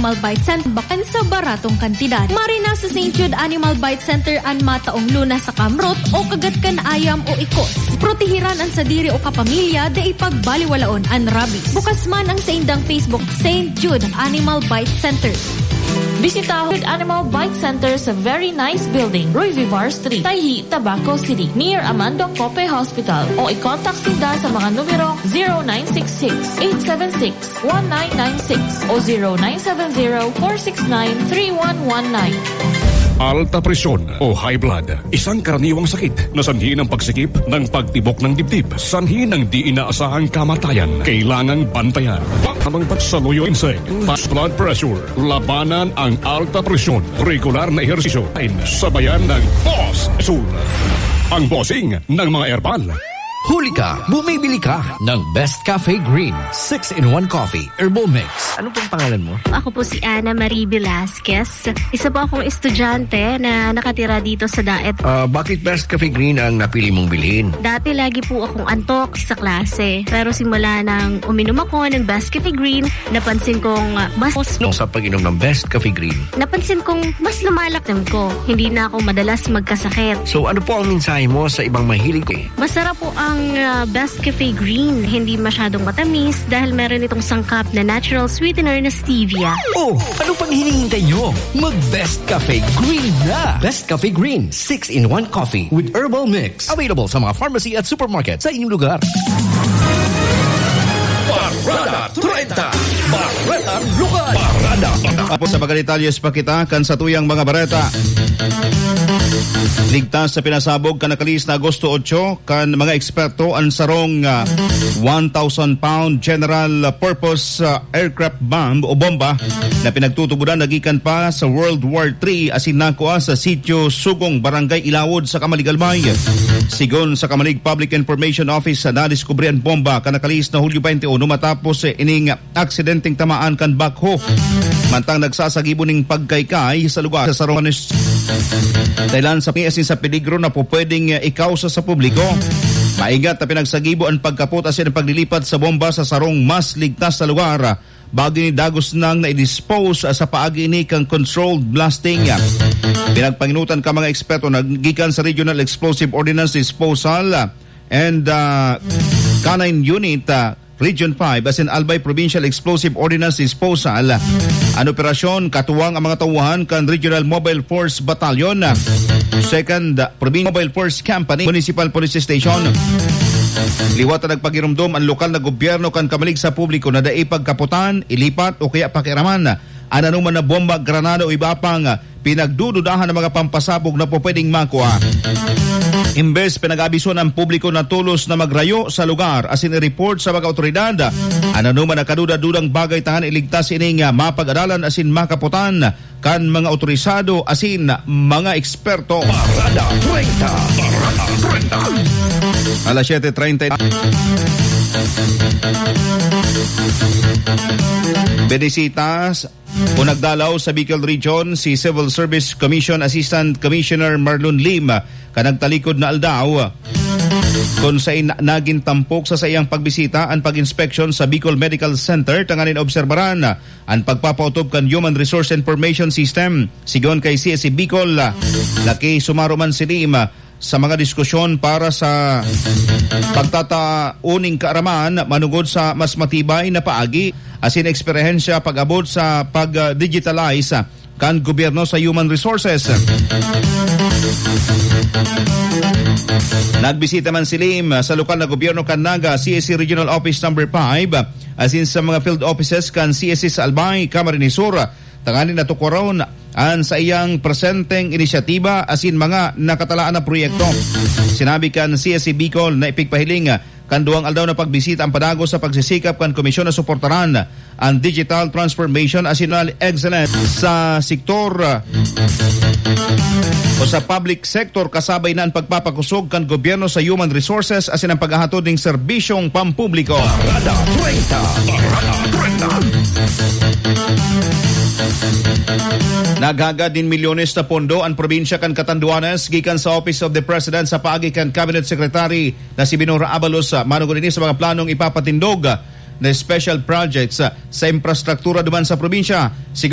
Animal Bite Center bakan sa baratong kantidad. Marina sa St. Jude Animal Bite Center an mataong luna sa kamrot o kagat kan ayam o ikos. Protehiran ang sadiri o kapamilya da ipagbaliwalaon ang rabies. Bukas man ang sa indang Facebook St. Jude Animal Bite Center. Bisita Jude Animal Bite Center sa very nice building, Roy Vivar Street, Tayhi, Tabaco City, near Amando Cope Hospital. O i-contact sila sa mga numerong 0966-876-1996 o 0970-469-3119. Alta presyon o high blood, isang karaniwang sakit na sanhi ng pagsikip ng pagtibok ng dibdib, sanhi ng di inaasahang kamatayan. Kailangang bantayan. Tamang pagsaluyo insect, fast blood pressure, labanan ang alta presyon, regular na ehersisyo, sabayan ng Boss Sul. Ang bossing ng mga herbal. Huli ka, bumibili ka ng Best Cafe Green 6-in-1 Coffee Herbal Mix. Ano pong pangalan mo? Ako po si Ana Marie Velasquez. Isa po akong estudyante na nakatira dito sa Daet. Bakit Best Cafe Green ang napili mong bilhin? Dati lagi po akong antok sa klase. Pero simula nang uminom ako ng Best Cafe Green, napansin kong mas... Sa pag-inom ng Best Cafe Green? Napansin kong mas lumalaktam ko. Hindi na ako madalas magkasakit. So ano po ang mensahe mo sa ibang mahilig ko? Masarap po ang Best Cafe Green. Hindi masyadong matamis dahil meron itong sangkap na natural sweetener na stevia. Oh, ano pang hinihintay nyo? Mag-Best Cafe Green na! Best Cafe Green 6-in-1 Coffee with Herbal Mix. Available sa mga pharmacy at supermarket sa inyong lugar. Barada 30! Barada Lokal! Barada! Tapos sa mga detalyes pa kita kan sa tuyang mga bareta. Ligtas sa pinasabog kan nakalis na Agosto 8 kan mga eksperto ang sarong 1,000-pound general purpose aircraft bomb o bomba na pinagtutubudan nagikan pa sa World War III asin nakuha sa sitio Sugong, Barangay Ilawod sa Kamalig Albay. Sigon sa Kamalig Public Information Office na diskubre ang bomba kan nakalis na Hulyo 21 matapos ining aksidenteng tamaan kan bakho. Mantang nagsasagibo ning pagkaykay sa lugar sa sarong Thailand sa asin sa peligro na po pwedeng ikausa sa publiko. Maigat na pinagsagibo ang pagkapot asin ang paglilipat sa bomba sa sarong mas ligtas sa lugar. Bago ni dagos nang na-dispose sa paagi ni kang controlled blasting. Pinagpanginutan ka mga eksperto nagikan sa Regional Explosive Ordnance Disposal and Canine Unit Region 5 as in Albay Provincial Explosive Ordnance Disposal. Ang operasyon katuwang ang mga tauhan kan Regional Mobile Force Battalion, 2nd Provincial Mobile Force Company, Municipal Police Station. Liwat na nagpagirumdom ang lokal na gobyerno kan kamalig sa publiko na daig pagkaputan, ilipat o kaya pakiraman anuman na bomba, granada o iba pang pinagdududahan ng mga pampasabog na po pwedeng makuha. Imbes pinag-abiso ng publiko na tulos na magrayo sa lugar asin i-report sa mga otoridad anuman na kaduda-dudang bagay tangan iligtas ining mapag-aralan asin makaputan kan mga otorisado asin mga eksperto. Barada 30! Barada 30! Alas 7:30. Benisitas o nagdalaw sa Bicol Region si Civil Service Commission Assistant Commissioner Marlon Lim kanagtalikod na aldaw kung sa naging tampok sa sayang pagbisita ang pag-inspeksyon sa Bicol Medical Center tanganin obserbaran ang pagpapautob kan Human Resource Information System sigon kay CSE Bicol laki sumaruman si Lim sa mga diskusyon para sa pagtatauning kaaraman manugod sa mas matibay na paagi asin eksperyensya pag-abot sa pag-digitalize kan gobyerno sa human resources. Nagbisita man si Lim sa lokal na gobyerno kan Naga CSE Regional Office Number 5 asin sa mga field offices kan CSE sa Albay, Camarines Sur. Tanganin na tukuron ang sa iyang presenteng inisyatiba asin mga nakatalaan na proyekto. Sinabi kan CSE Bicol na ipigpahiling kan duwang aldaw na pagbisita ang padago sa pagsisikap kan komisyon na suportaran ang digital transformation asin excellence sa sektor o sa public sector kasabay na ang pagpapakusog kan gobyerno sa human resources asin ang paghahatod ng serbisyong pampubliko. Barada 30! Barada 30! Naghagad din milyones na pondo ang probinsya kan Catanduanes gikan sa Office of the President sa paagi kan Cabinet Secretary na si Binora Abalos manugod ini sa mga planong ipapatindog na special projects sa infrastruktura duman sa probinsya.